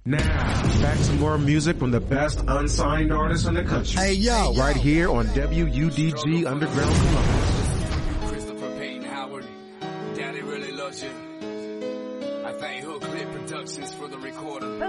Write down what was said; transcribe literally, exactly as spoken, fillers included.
Now, back to more music from the best unsigned artists in the country. Hey, yo. Right here on W U D G Underground Columbus. Christopher Payton Howard, Daddy really loves you. I thank Hook Lit Productions for the recorder.